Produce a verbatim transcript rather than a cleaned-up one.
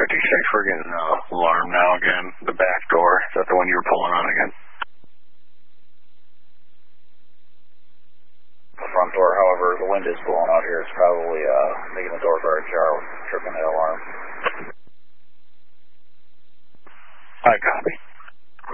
fifty-six, we're getting uh, alarm now again. The back door, is that the one you were pulling on again? The front door, however, the wind is blowing out here. It's probably uh, making the door very ajar, tripping